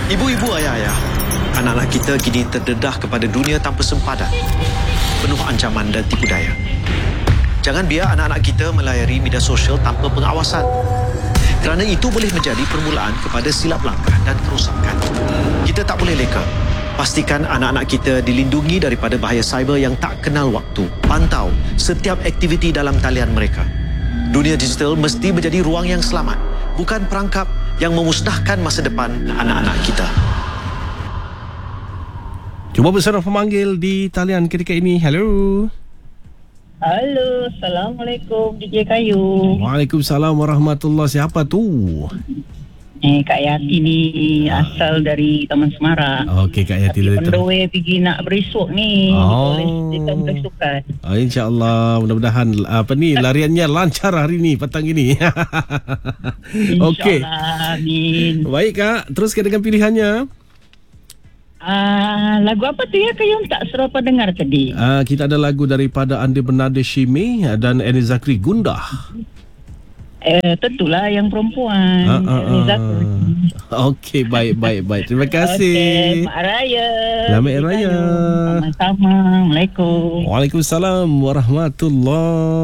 Ibu-ibu, ayah-ayah, anak-anak kita kini terdedah kepada dunia tanpa sempadan, penuh ancaman dan tipu daya. Jangan biar anak-anak kita melayari media sosial tanpa pengawasan, kerana itu boleh menjadi permulaan kepada silap langkah dan kerosakan. Kita tak boleh leka. Pastikan anak-anak kita dilindungi daripada bahaya cyber yang tak kenal waktu. Pantau setiap aktiviti dalam talian mereka. Dunia digital mesti menjadi ruang yang selamat, bukan perangkap yang memusnahkan masa depan anak-anak kita. Cuba bersama pemanggil di talian ketika ini. Hello. Halo, Assalamualaikum DJ Kayu. Waalaikumsalam warahmatullahi. Siapa tu? Kak Yati ni asal dari Taman Semarak. Okey, Kak Yati. Tapi on the way pergi nak beresok ni. Kita bersukan. InsyaAllah, mudah-mudahan lariannya lancar hari ni, petang ini. Okey. InsyaAllah, amin. Baik Kak, teruskan dengan pilihannya. Lagu apa tu ya Kak yang tak serapa dengar tadi? Kita ada lagu daripada Andi Bernardo Shime dan Eni Zakri, Gundah. Tentulah yang perempuan. Zakri. Okey, baik. Terima kasih. Selamat Raya. Selamat Raya. Sama-sama. Assalamualaikum. Waalaikumsalam warahmatullahi